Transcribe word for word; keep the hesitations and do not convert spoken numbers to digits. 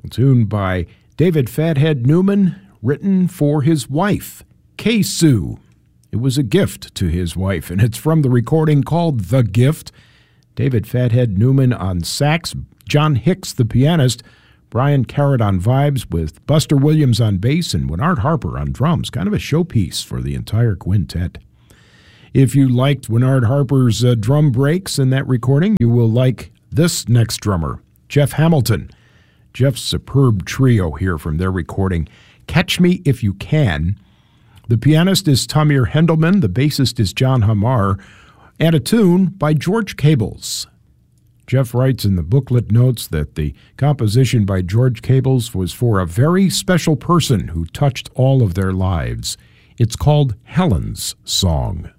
tune by David Fathead Newman, written for his wife, Kay Sue. It was a gift to his wife, and it's from the recording called The Gift. David Fathead Newman on sax, John Hicks, the pianist, Brian Carrot on vibes with Buster Williams on bass and Winard Harper on drums. Kind of a showpiece for the entire quintet. If you liked Winard Harper's uh, drum breaks in that recording, you will like this next drummer, Jeff Hamilton. Jeff's superb trio here from their recording, Catch Me If You Can. The pianist is Tamir Hendelman, the bassist is John Hamar, and a tune by George Cables. Jeff writes in the booklet notes that the composition by George Cables was for a very special person who touched all of their lives. It's called Helen's Song.